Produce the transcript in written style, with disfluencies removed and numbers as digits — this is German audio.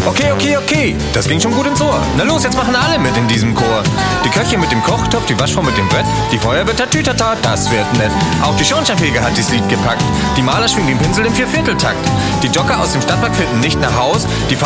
Okay. Das ging schon gut ins Ohr. Na los, jetzt machen alle mit in diesem Chor. Die Köchin mit dem Kochtopf, die Waschfrau mit dem Brett, die Feuerwehr tatütata, das wird nett. Auch die Schornsteinfeger hat dieses Lied gepackt. Die Maler schwingen den Pinsel im Viervierteltakt. Die Jogger aus dem Stadtpark finden nicht nach Haus. Die